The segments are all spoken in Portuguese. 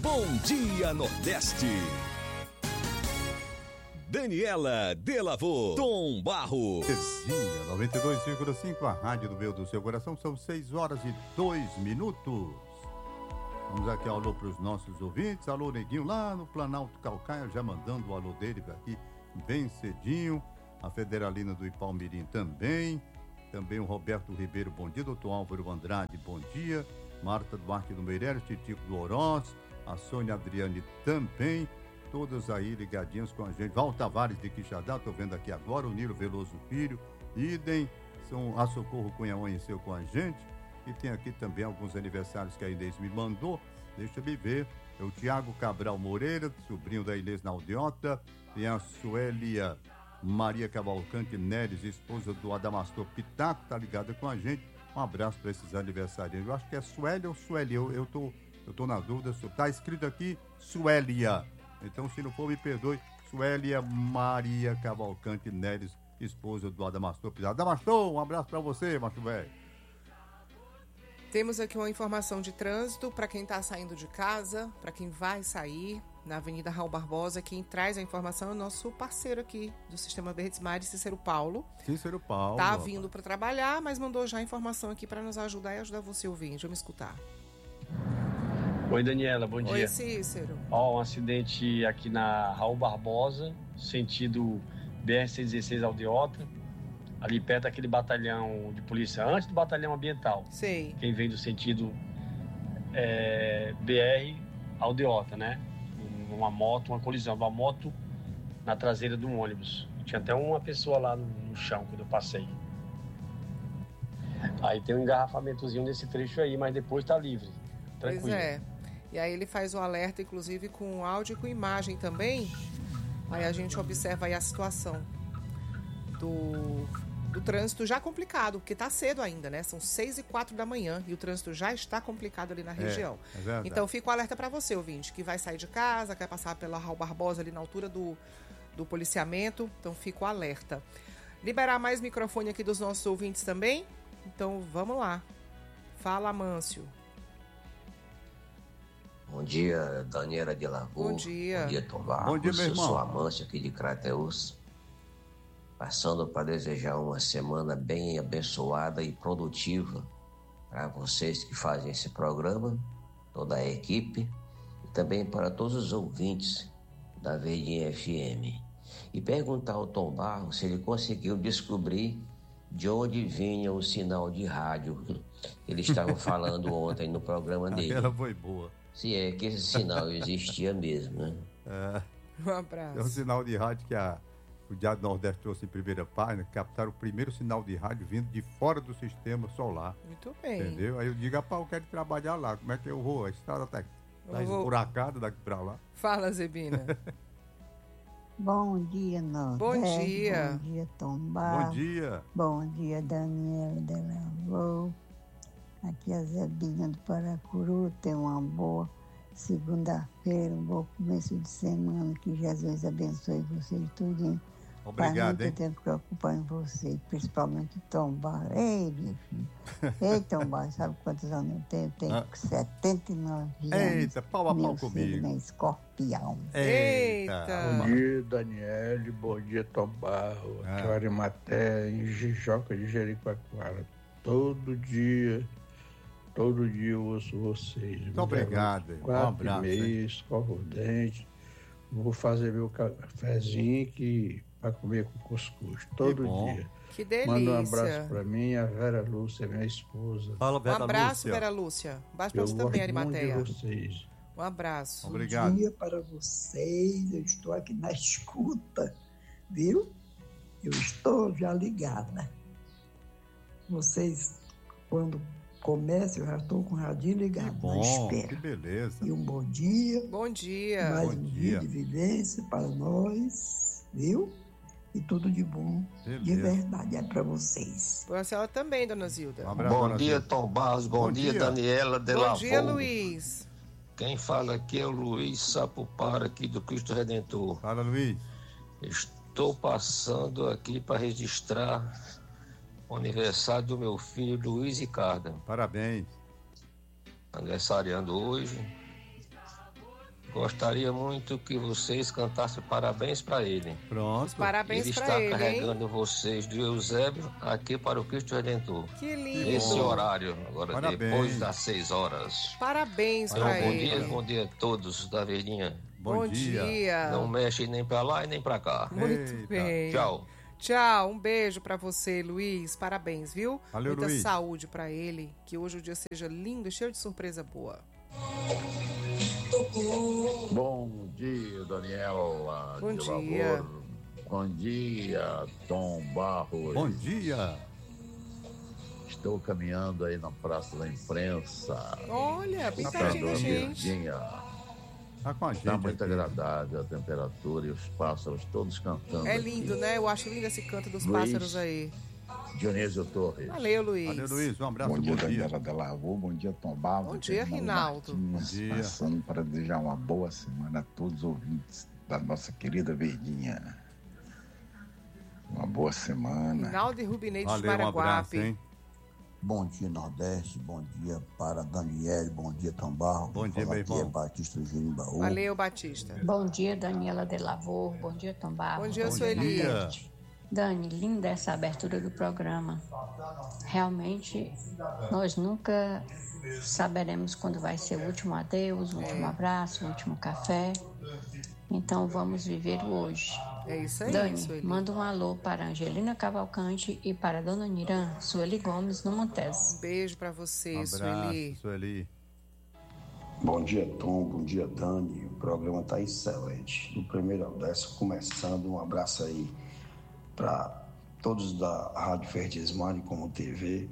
Bom Dia Nordeste. Daniela Delavô, Tom Barros. Terezinha, 92,5, a rádio do meio do seu coração. São 6h02. Vamos aqui, alô para os nossos ouvintes. Alô, Neguinho, lá no Planalto Calcaia, já mandando o alô dele aqui bem cedinho. A Federalina do Ipalmirim também. Também o Roberto Ribeiro, bom dia. Doutor Álvaro Andrade, bom dia. Marta Duarte do Meireles, Titico do Oroz. A Sônia Adriane também. Todas aí ligadinhas com a gente. Val Tavares de Quixadá, tô vendo aqui agora. O Nilo Veloso Filho, idem. A Socorro Cunha amanheceu com a gente. E tem aqui também alguns aniversários que a Inês me mandou. Deixa eu ver. É o Tiago Cabral Moreira, sobrinho da Inês Naldiota. Tem a Suélia Maria Cavalcante Neres, esposa do Adamastor Pitaco, tá ligada com a gente. Um abraço para esses aniversariantes. Eu acho que é Suélia ou Suélia. Eu tô na dúvida. Tá escrito aqui Suélia. Então, se não for, me perdoe. Suélia Maria Cavalcante Neres, esposa do Adamastor Pitaco. Adamastor, um abraço para você, macho velho. Temos aqui uma informação de trânsito para quem está saindo de casa, para quem vai sair na Avenida Raul Barbosa. Quem traz a informação é o nosso parceiro aqui do Sistema Verdes Mares, Cícero Paulo. Cícero Paulo. Tá vindo para trabalhar, mas mandou já a informação aqui para nos ajudar e ajudar você ouvinte. Vamos escutar. Oi, Daniela, bom dia. Oi, Cícero. Um acidente aqui na Raul Barbosa, sentido BR-116 Aldeota. Ali perto daquele batalhão de polícia, antes do batalhão ambiental. Sei. Quem vem do sentido BR Aldeota, né? Uma colisão de uma moto na traseira de um ônibus. Tinha até uma pessoa lá no chão quando eu passei. Aí tem um engarrafamentozinho nesse trecho aí, mas depois tá livre, tranquilo. Pois é. E aí ele faz o alerta, inclusive com áudio e com imagem também. Aí a gente observa aí a situação do trânsito já complicado, porque está cedo ainda, né? São 6h04 da manhã e o trânsito já está complicado ali na região. É então fica o alerta para você, ouvinte, que vai sair de casa, quer passar pela Raul Barbosa ali na altura do policiamento. Então fica o alerta. Liberar mais microfone aqui dos nossos ouvintes também. Então vamos lá. Fala, Mâncio. Bom dia, Daniela Delavô. Bom dia. Bom dia, Tom Barros. Bom dia, meu irmão. Eu sou Amâncio aqui de Crateús. Passando para desejar uma semana bem abençoada e produtiva para vocês que fazem esse programa, toda a equipe, e também para todos os ouvintes da Verdinha FM. E perguntar ao Tom Barros se ele conseguiu descobrir de onde vinha o sinal de rádio que eles estavam falando ontem no programa dele. Ela foi boa. Se é que esse sinal existia mesmo, né? Um abraço. É um sinal de rádio que o Diário do Nordeste trouxe em primeira página, captaram o primeiro sinal de rádio vindo de fora do sistema solar. Muito bem. Entendeu? Aí eu digo, rapaz, eu quero trabalhar lá. Como é que eu vou? A estrada tá esburacada daqui pra lá. Fala, Zebina. Bom dia, Nordeste. Bom dia. Bom dia, Tom Barros. Bom dia. Bom dia, Daniela Delavô. Aqui é a Zebina do Paracuru. Tenha uma boa segunda-feira, um bom começo de semana. Que Jesus abençoe vocês tudinho. Obrigado, hein? Para não preocupar em você, principalmente o Tom Barros. Ei, meu filho. Ei, Tom Barros, sabe quantos anos eu tenho? Eu tenho 79 anos. Eita, pau a pau comigo. Meu escorpião. Eita. Bom dia, Daniele. Bom dia, Tom Barros. Aqui é o Arimaté, em Jijoca de Jericoacoara. Todo dia eu ouço vocês. Muito obrigado. Um abraço. Escovo o dente. Vou fazer meu cafezinho para comer com cuscuz todo dia. Que delícia. Manda um abraço para mim, a Vera Lúcia, minha esposa. Fala, Vera Lúcia. Um abraço, Vera Lúcia. Um abraço para você também, Arimateia. Muito de vocês. Um abraço. Obrigado. Bom dia para vocês. Eu estou aqui na escuta, viu? Eu estou já ligada. Vocês, quando começam, eu já estou com o radinho ligado. Que bom, que beleza. E um bom dia. Bom dia. Mais bom um dia dia de vivência para nós, viu? E tudo de bom, beleza. De verdade, é para vocês. Para a senhora também, dona Zilda. Um abraço, Bom dona dia, Zilda. Tom Barros. Bom dia, Daniela Delavô. Bom dia, Luiz. Quem fala aqui é o Luiz Sapupara, aqui do Cristo Redentor. Fala, Luiz. Estou passando aqui para registrar o aniversário do meu filho Luiz Ricardo. Parabéns. Aniversariando hoje. Gostaria muito que vocês cantassem parabéns para ele. Pronto. Parabéns Ele para está ele, carregando vocês do Eusébio aqui para o Cristo Redentor. Que lindo. Nesse horário, agora Parabéns. depois das 6 horas. Parabéns Então, para ele. bom dia a todos da Verdinha. Bom dia. Não mexe nem para lá e nem para cá. Muito Eita. bem. Tchau. Tchau, um beijo pra você, Luiz. Parabéns, viu? Valeu, Muita Luiz. saúde pra ele. Que hoje o dia seja lindo e cheio de surpresa boa. Bom dia, Daniela. Bom de dia. Lavoro. Bom dia, Tom Barros. Bom dia. Estou caminhando aí na Praça da Imprensa. Olha, bem Buscando pertinho da a gente. Verdinha. Tá com a gente. Está muito aqui. agradável a temperatura e os pássaros todos cantando. É lindo, aqui. né? Eu acho lindo esse canto dos Luiz. pássaros aí. Dionísio Torres. Valeu, Luiz. Valeu, Luiz. Um abraço. Bom dia, Daniela Delavô. Bom dia, Tom Barros. Bom dia, Rinaldo. Bom dia. Passando para desejar uma boa semana a todos os ouvintes da nossa querida Verdinha. Uma boa semana. Rinaldo e Rubineide de Valeu, um abraço, Maraguape. hein? Bom dia, Nordeste. Bom dia para Daniel. Bom dia, Tom Barros. Bom dia, meu irmão. Aqui é Batista do Jurimbaú. Valeu, Batista. Bom dia, Daniela Delavor. Bom dia, Tom Barros. Bom dia, Bom Sueli. dia. Dani, linda essa abertura do programa. Realmente, nós nunca saberemos quando vai ser o último adeus, o último abraço, o último café. Então, vamos viver o hoje. É isso aí, Dani, Sueli. manda um alô para Angelina Cavalcante e para Dona Nirã, Sueli Gomes, no Montes. Um beijo pra você, Um Sueli. abraço, Sueli. Bom dia, Tom. Bom dia, Dani. O programa está excelente. Do primeiro ao 10º, começando. Um abraço aí para todos da Rádio Verdesmane como TV.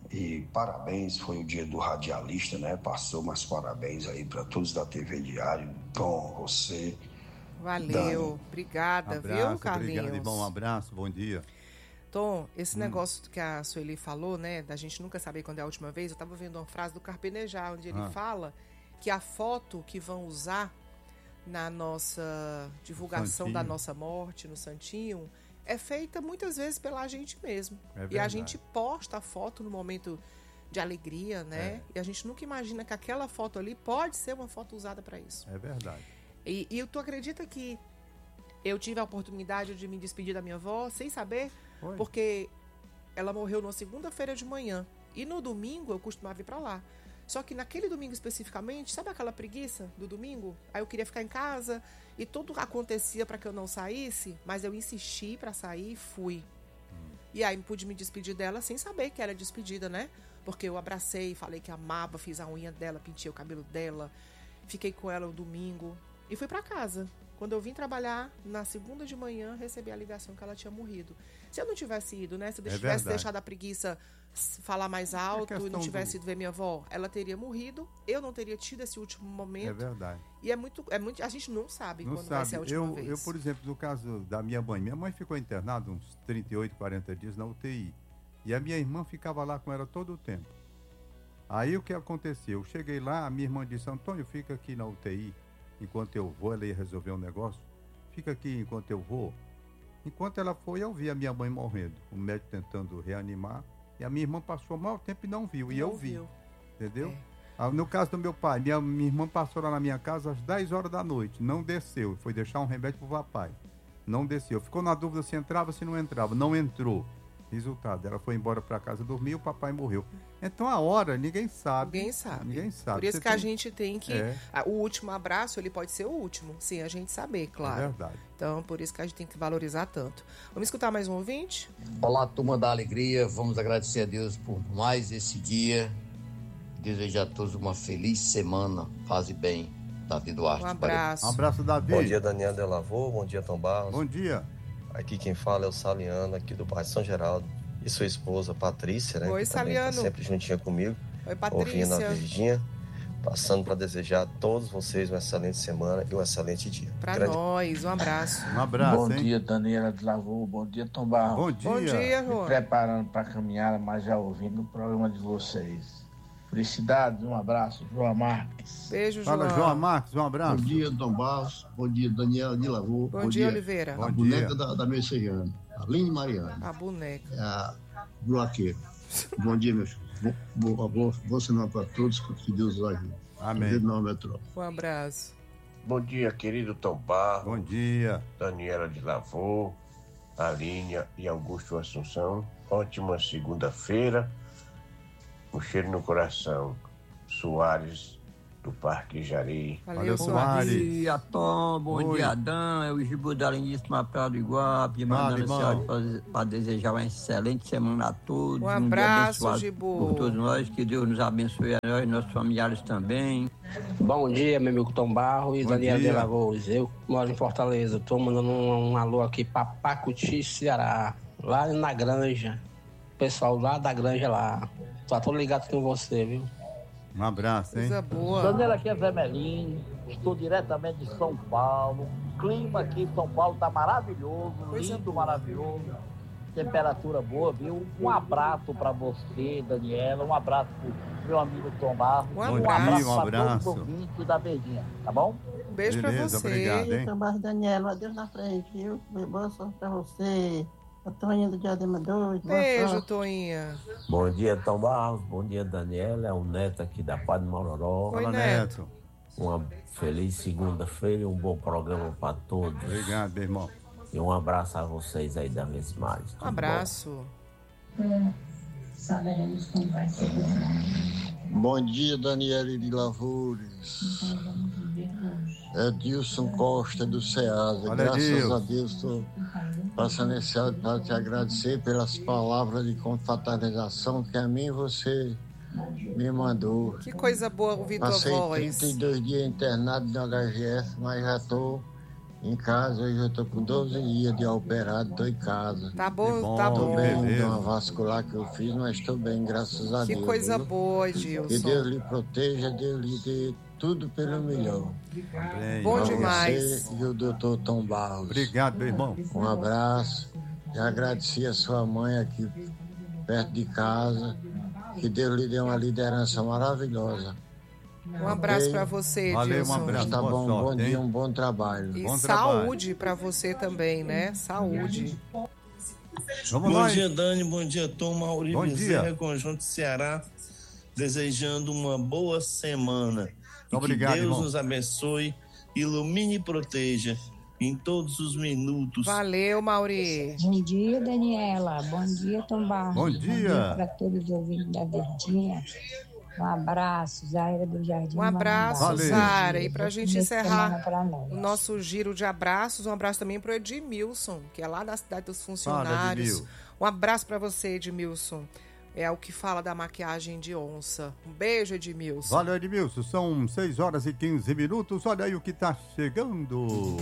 E parabéns, foi o dia do radialista, né? Passou, mas parabéns aí para todos da TV Diário. Tom, você. Valeu. Dani. Obrigada, Abraço, viu, Carlinhos? obrigado, irmão. Um abraço, bom dia. Tom, esse negócio que a Sueli falou, né, da gente nunca saber quando é a última vez, eu tava vendo uma frase do Carpenejar, onde ele fala que a foto que vão usar na nossa divulgação Santinho. da nossa morte no Santinho é feita muitas vezes pela gente mesmo. É E a verdade. gente posta a foto no momento de alegria, né? E a gente nunca imagina que aquela foto ali pode ser uma foto usada para isso. É verdade. E tu acredita que eu tive a oportunidade de me despedir da minha avó sem saber? Foi. Porque ela morreu numa segunda-feira de manhã. E no domingo eu costumava ir pra lá. Só que naquele domingo especificamente, sabe aquela preguiça do domingo? Aí eu queria ficar em casa e tudo acontecia para que eu não saísse, mas eu insisti pra sair e fui. E aí pude me despedir dela sem saber que era despedida, né? Porque eu abracei, falei que amava, fiz a unha dela, pintei o cabelo dela, fiquei com ela o domingo e fui pra casa. Quando eu vim trabalhar, na segunda de manhã, recebi a ligação que ela tinha morrido. Se eu não tivesse ido, né? Se eu tivesse verdade. deixado a preguiça falar mais alto e não questão tivesse ido ver minha avó, ela teria morrido, eu não teria tido esse último momento. É verdade. E é muito, a gente não sabe Não quando vai sabe. ser a última vez. Eu, por exemplo, no caso da minha mãe ficou internada uns 38, 40 dias na UTI. E a minha irmã ficava lá com ela todo o tempo. Aí o que aconteceu? Eu cheguei lá, a minha irmã disse: Antônio, fica aqui na UTI enquanto eu vou. Ela ia resolver um negócio. Fica aqui enquanto eu vou. Enquanto ela foi, eu vi a minha mãe morrendo. O médico tentando reanimar. E a minha irmã passou mau tempo e não viu. E eu vi. Entendeu? No caso do meu pai, minha irmã passou lá na minha casa às 10 horas da noite. Não desceu. Foi deixar um remédio pro papai. Não desceu. Ficou na dúvida se entrava, se não entrava. Não entrou. Resultado, ela foi embora para casa dormir e o papai morreu. Então a hora, ninguém sabe. Ninguém sabe. Ninguém sabe. Por isso Você que a tem- gente tem que... O último abraço, ele pode ser o último, sem a gente saber, claro. É verdade. Então, por isso que a gente tem que valorizar tanto. Vamos escutar mais um ouvinte? Olá, turma da alegria. Vamos agradecer a Deus por mais esse dia. Desejar a todos uma feliz semana. Paz e bem. Davi Duarte. Um abraço. Um abraço, Davi. Bom dia, Daniel Delavô. Bom dia, Tom Barros. Bom dia. Aqui quem fala é o Saliano, aqui do bairro São Geraldo. E sua esposa, Patrícia, né? Oi, que também tá Saliano. sempre juntinha comigo. Oi, Ouvindo a Patrícia. Verdinha. Passando para desejar a todos vocês uma excelente semana e um excelente dia. Pra Grande- nós, um abraço. Um abraço, Bom hein? dia, Daniela de Lavô. Bom dia, Tom Barros. Bom dia. Bom dia, Me João. preparando para a caminhada, mas já ouvindo o programa de vocês. Felicidades, um abraço, João Marques. Beijo, João. Fala, João Marcos, um abraço. Bom dia, Tom Barros. Bom dia, Daniela de Lavô. Bom dia, Oliveira. A Bom boneca dia. da Messejana. Aline Mariana. A boneca. A Bloqueiro. Bom dia, meus filhos. Boa semana para todos. Que Deus os ajude. Amém. Deus não metrópole. Um abraço. Bom dia, querido Tom Barro. Bom dia. Daniela de Lavô, Aline e Augusto Assunção. Ótima segunda-feira. Um cheiro no coração. Soares, do Parque Jari. Valeu, Soares. Bom dia, Tom. Bom dia, Dan. É o Gibu da Lindíssima Praia do Iguape, mandando para desejar uma excelente semana a todos. Um abraço, dia Gibu. por todos nós. Que Deus nos abençoe a nós e nossos familiares também. Bom dia, meu amigo Tom Barro e Daniela de Lavouros. Eu moro em Fortaleza. Estou mandando um alô aqui para Pacuti, Ceará. Lá na Granja. Pessoal lá da Granja lá. Só tô ligado com você, viu? Um abraço, hein? Coisa boa. Daniela, aqui é Zé Melim, estou diretamente de São Paulo. O clima aqui em São Paulo tá maravilhoso, lindo, maravilhoso. Temperatura boa, viu? Um abraço para você, Daniela. Um abraço pro meu amigo Tom Barro. Um abraço para todos os ouvintes da Verdinha, tá bom? Um beijo pra você. Obrigado, hein? Tom Barro, Daniela, adeus na frente, viu? Boa sorte pra você. A Toinha do Diadema 2. Beijo, Toinha. Bom dia, Tom Barros. Bom dia, Daniela. É o Neto aqui da Padre Mororó. Oi, Neto. Uma feliz segunda-feira e um bom programa para todos. Obrigado, meu irmão. E um abraço a vocês aí da Vesmares. Um abraço. Saberemos como vai ser. Bom dia, Daniela de Lavouros. É Dilson Costa do Ceasa. Olha, Graças Deus. a Deus, estou passando esse áudio para te agradecer pelas palavras de confraternização que a mim você me mandou. Que coisa boa ouvir tua Passei voz. 32 dias internado no HGF, mas já estou em casa. Hoje eu estou com 12 dias de operado, estou em casa. Tá bom, tá bom. Estou bem, de uma vascular que eu fiz, mas estou bem, graças a Deus. Que coisa viu? boa, Que Gilson. Deus lhe proteja, Deus lhe dê tudo pelo melhor. Bom Pra demais. Você e o doutor Tom Barros. Obrigado, meu irmão. Um abraço. E agradeci a sua mãe aqui perto de casa. Que Deus lhe dê uma liderança maravilhosa. Um abraço pra você, Valeu, Gilson. um abraço. Tá Boa bom, sorte, bom dia, hein? um bom trabalho. E Bom saúde pra você também, né? Saúde. Vamos Bom lá. dia, Dani. Bom dia, Tom. Maurício Bom Bezerra, dia. Conjunto Ceará. Desejando uma boa semana. E Obrigado, que Deus irmão. nos abençoe, ilumine e proteja em todos os minutos. Valeu, Mauri. Bom dia, Daniela. Bom dia, Tom Barros. Bom dia. Para todos os ouvintes da Verdinha. Um abraço, Zaira do Jardim. Um abraço, Valeu. Zara. E pra gente encerrar Pra nós. o nosso giro de abraços, um abraço também pro Edmilson, que é lá da cidade dos funcionários. Edmil. Um abraço pra você, Edmilson. É o que fala da maquiagem de onça. Um beijo, Edmilson. Valeu, Edmilson. São 6 horas e 15 minutos. Olha aí o que tá chegando.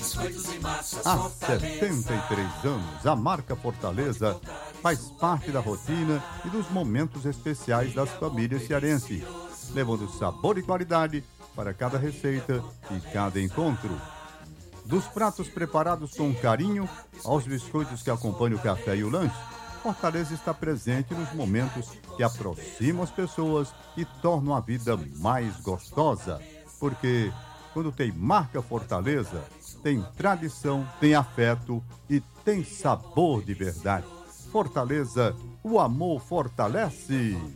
Há 73 anos, a marca Fortaleza faz parte da rotina e dos momentos especiais das famílias cearenses, levando sabor e qualidade para cada receita e cada encontro. Dos pratos preparados com carinho aos biscoitos que acompanham o café e o lanche, Fortaleza está presente nos momentos que aproximam as pessoas e tornam a vida mais gostosa. Porque quando tem marca Fortaleza, tem tradição, tem afeto e tem sabor de verdade. Fortaleza, o amor fortalece.